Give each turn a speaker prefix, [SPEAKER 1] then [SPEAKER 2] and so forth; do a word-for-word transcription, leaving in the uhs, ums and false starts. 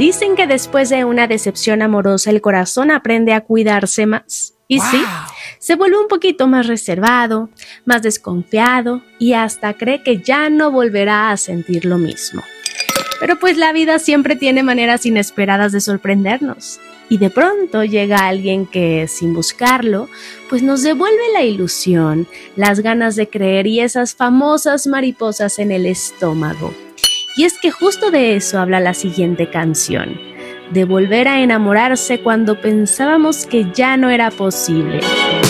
[SPEAKER 1] Dicen que después de una decepción amorosa el corazón aprende a cuidarse más. Y
[SPEAKER 2] Wow.
[SPEAKER 1] sí, se vuelve un poquito más reservado, más desconfiado y hasta cree que ya no volverá a sentir lo mismo. Pero pues la vida siempre tiene maneras inesperadas de sorprendernos. Y de pronto llega alguien que, sin buscarlo, pues nos devuelve la ilusión, las ganas de creer y esas famosas mariposas en el estómago. Y es que justo de eso habla la siguiente canción, de volver a enamorarse cuando pensábamos que ya no era posible.